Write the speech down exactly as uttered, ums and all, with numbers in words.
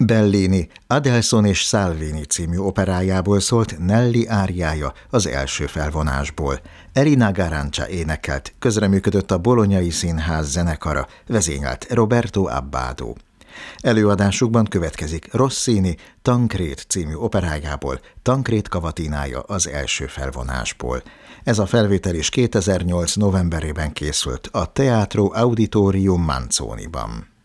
Bellini Adelson és Salvini című operájából szólt Nelly áriája az első felvonásból. Elina Garancia énekelt, közreműködött a Bolognai Színház zenekara, vezényelt Roberto Abbado. Előadásukban következik Rossini Tancredi című operájából Tancredi kavatinája az első felvonásból. Ez a felvétel is kétezer-nyolc novemberében készült a Teatro Auditorium Manzoniban.